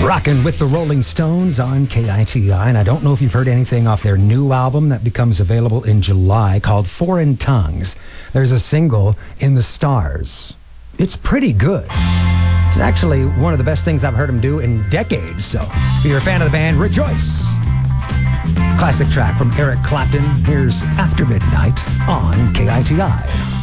Rockin' with the Rolling Stones on KITI, and I don't know if you've heard anything off their new album that becomes available in July called Foreign Tongues. There's a single, In the Stars. It's pretty good. It's actually one of the best things I've heard them do in decades, so if you're a fan of the band, rejoice. Classic track from Eric Clapton. Here's After Midnight on KITI.